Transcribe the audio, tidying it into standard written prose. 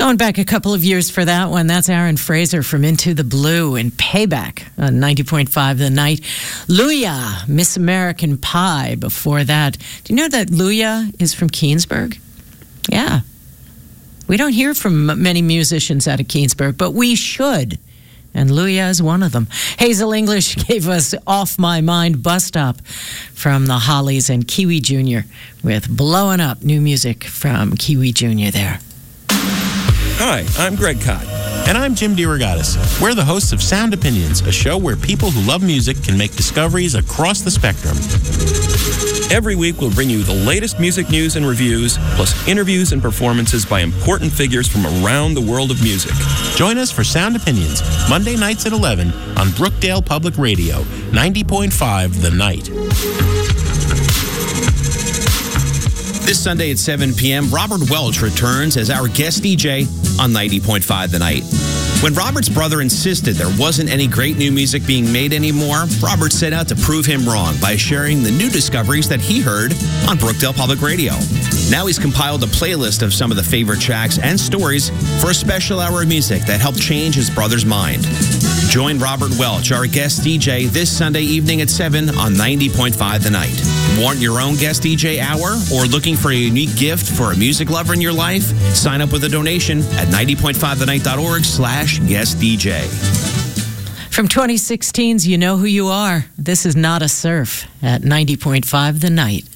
Going back a couple of years for that one, that's Aaron Fraser from Into the Blue and Payback on 90.5 The Night. Luya, Miss American Pie before that. Do you know that Luya is from Keansburg? Yeah. We don't hear from many musicians out of Keansburg, but we should. And Luya is one of them. Hazel English gave us Off My Mind Bus Stop from the Hollies and Kiwi Jr. with Blowing Up, new music from Kiwi Jr. there. Hi, I'm Greg Kot. And I'm Jim DeRogatis. We're the hosts of Sound Opinions, a show where people who love music can make discoveries across the spectrum. Every week, we'll bring you the latest music news and reviews, plus interviews and performances by important figures from around the world of music. Join us for Sound Opinions, Monday nights at 11 on Brookdale Public Radio, 90.5 The Night. This Sunday at 7 p.m., Robert Welch returns as our guest DJ on 90.5 The Night. When Robert's brother insisted there wasn't any great new music being made anymore, Robert set out to prove him wrong by sharing the new discoveries that he heard on Brookdale Public Radio. Now he's compiled a playlist of some of the favorite tracks and stories for a special hour of music that helped change his brother's mind. Join Robert Welch, our guest DJ, this Sunday evening at 7 on 90.5 The Night. Want your own guest DJ hour or looking for a unique gift for a music lover in your life? Sign up with a donation at 90.5thenight.org/guest DJ. From 2016's You Know Who You Are, this is Not a Surf at 90.5 The Night.